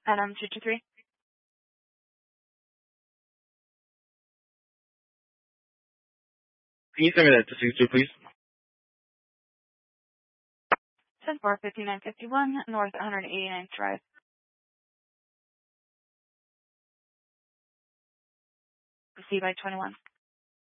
Adam 223. Can you send me that to 62, please? 10-4-5951 North 189th Drive. Receive by 21.